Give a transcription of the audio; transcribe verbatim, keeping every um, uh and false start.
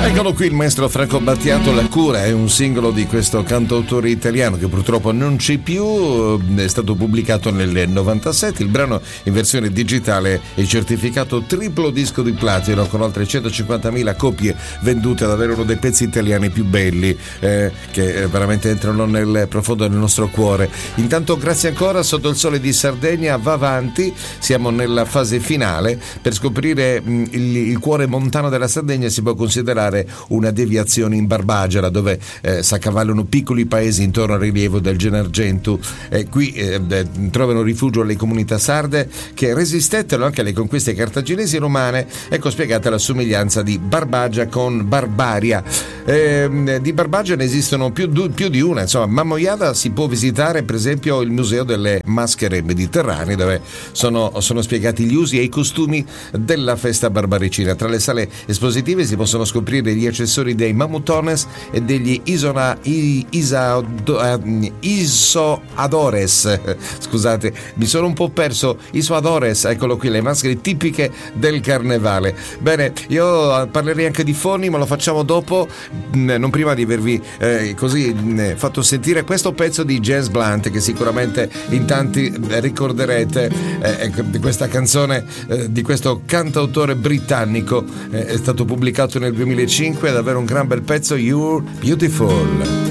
Eccolo qui il maestro Franco Battiato, La cura è un singolo di questo cantautore italiano che purtroppo non c'è più, è stato pubblicato nel novantasette, il brano in versione digitale è certificato triplo disco di platino con oltre centocinquantamila copie vendute, davvero uno dei pezzi italiani più belli eh, che veramente entrano nel profondo del nostro cuore. Intanto grazie ancora, Sotto il sole di Sardegna va avanti, siamo nella fase finale. Per scoprire mh, il, il cuore montano della Sardegna si può considerare una deviazione in Barbagia, dove eh, s'accavallano piccoli paesi intorno al rilievo del Gennargentu. Eh, qui eh, trovano rifugio le comunità sarde che resistettero anche alle conquiste cartaginesi e romane. Ecco spiegata la somiglianza di Barbagia con Barbaria. Eh, di Barbagia ne esistono più, più di una, insomma. Mamoiada si può visitare per esempio il Museo delle Maschere Mediterranee, dove sono, sono spiegati gli usi e i costumi della festa barbaricina. Tra le sale espositive si possono scoprire gli accessori dei mamutones e degli isona, i, isa, isoadores. Scusate, mi sono un po' perso. Isoadores, eccolo qui, le maschere tipiche del carnevale. Bene, io parlerei anche di Foni, ma lo facciamo dopo, non prima di avervi eh, così eh, fatto sentire questo pezzo di James Blunt, che sicuramente in tanti ricorderete. Eh, questa canzone eh, di questo cantautore britannico eh, è stato pubblicato nel duemilacinque, è davvero un gran bel pezzo, You're Beautiful.